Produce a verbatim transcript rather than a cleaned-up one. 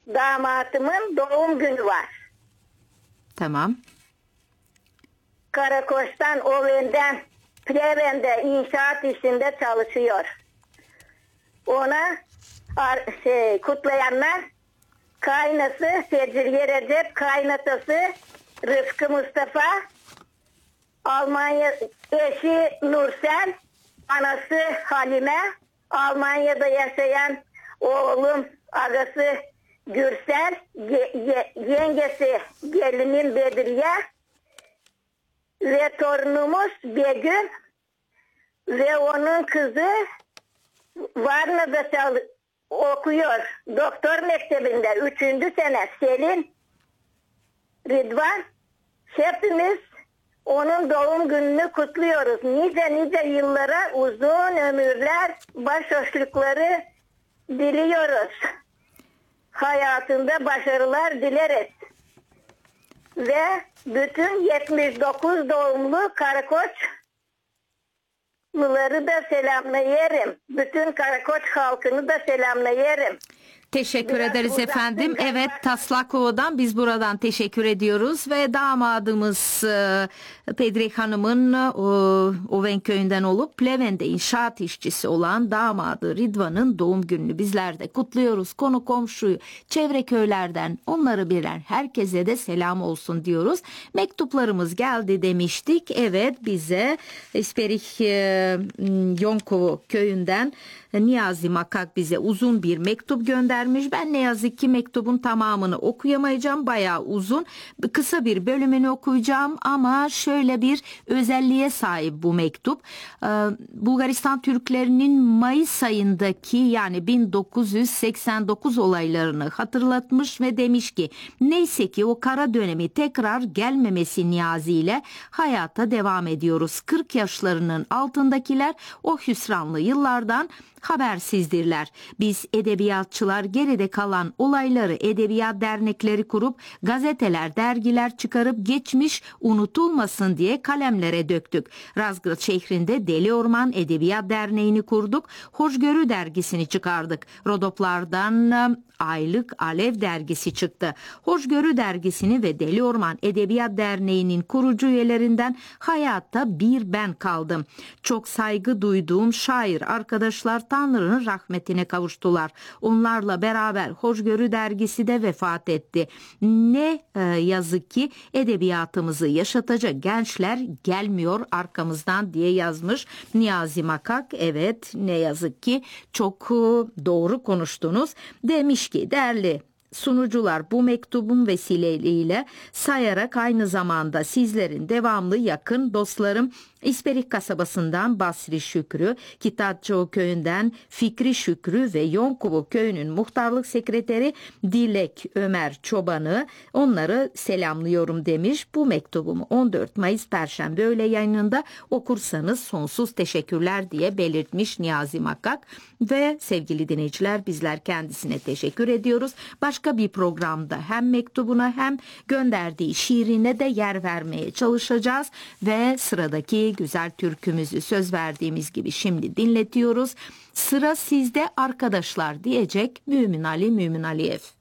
damatımın doğum günü var. Tamam. Karakoç'tan, Oven'den, Pleven'de inşaat işinde çalışıyor. Ona şey, kutlayanlar kaynası Secriye Recep, kaynatası Rıfkı Mustafa, Almanya eşi Nursel, anası Halime, Almanya'da yaşayan oğlum agası Gürsel, ye, ye, yengesi gelinim Bedriye ve torunumuz Begüm ve onun kızı Varna'da çalış, okuyor. Doktor mektebinde üçüncü sene Selin Rıdvan. Hepimiz onun doğum gününü kutluyoruz. Nice nice yıllara uzun ömürler, başhoşlukları diliyoruz. Hayatında başarılar dileriz. Ve bütün yetmiş dokuz doğumlu Karakoçluları da selamlayarım. Bütün Karakoç halkını da selamlayarım. Teşekkür Biraz ederiz efendim. uzattım, Evet, ben- Taslakova'dan biz buradan teşekkür ediyoruz ve damadımız e, Pedri Hanım'ın e, Oven köyünden olup Pleven'de inşaat işçisi olan damadı Ridvan'ın doğum gününü bizler de kutluyoruz. Konu komşuyu, çevre köylerden onları bilen herkese de selam olsun diyoruz. Mektuplarımız geldi demiştik. Evet, bize İsperih e, Yonkovo köyünden Niyazi Makak bize uzun bir mektup göndermiş. Ben ne yazık ki mektubun tamamını okuyamayacağım. Bayağı uzun. Kısa bir bölümünü okuyacağım ama şöyle bir özelliğe sahip bu mektup. Ee, Bulgaristan Türklerinin Mayıs ayındaki yani bin dokuz yüz seksen dokuz olaylarını hatırlatmış ve demiş ki neyse ki o kara dönemi tekrar gelmemesi niyazıyla hayata devam ediyoruz. kırk yaşlarının altındakiler o hüsranlı yıllardan habersizdirler. Biz edebiyatçılar geride kalan olayları edebiyat dernekleri kurup gazeteler, dergiler çıkarıp geçmiş unutulmasın diye kalemlere döktük. Razgrad şehrinde Deli Orman Edebiyat Derneği'ni kurduk. Hoşgörü dergisini çıkardık. Rodoplardan aylık Alev dergisi çıktı. Hoşgörü dergisini ve Deli Orman Edebiyat Derneği'nin kurucu üyelerinden hayatta bir ben kaldım. Çok saygı duyduğum şair arkadaşlar Tanrı'nın rahmetine kavuştular. Onlarla beraber Hoşgörü dergisi de vefat etti. Ne e, yazık ki edebiyatımızı yaşatacak gençler gelmiyor arkamızdan diye yazmış Niyazi Makak. Evet, ne yazık ki çok e, doğru konuştunuz. Demiş ki değerli sunucular, bu mektubun vesileyle sayarak aynı zamanda sizlerin devamlı yakın dostlarım İsperih kasabasından Basri Şükrü, Kitapçıoğlu köyünden Fikri Şükrü ve Yonkovo köyünün muhtarlık sekreteri Dilek Ömer Çoban'ı, onları selamlıyorum demiş. Bu mektubumu on dört Mayıs Perşembe öğle yayınında okursanız sonsuz teşekkürler diye belirtmiş Niyazi Makak. Ve sevgili dinleyiciler, bizler kendisine teşekkür ediyoruz. Başka bir programda hem mektubuna hem gönderdiği şiirine de yer vermeye çalışacağız ve sıradaki güzel türkümüzü söz verdiğimiz gibi şimdi dinletiyoruz. Sıra sizde arkadaşlar diyecek Mümin Ali Mümin Aliyev.